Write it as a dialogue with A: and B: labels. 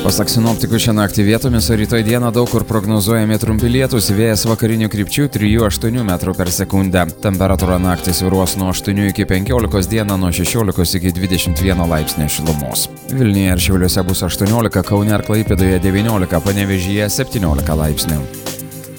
A: Pasak sinoptikų, šią naktį vietomis, o rytoj dieną daug kur prognozuojami trumpi lietūs, vėjas vakarinių krypčių 3–8 metrų per sekundę. Temperatūra naktį svyruos nuo 8 iki 15, dieną nuo 16 iki 21 laipsnio šilumos. Vilniuje ir Šiauliuose bus 18, Kaune ir Klaipėdoje 19, Panevėžyje 17 laipsnių.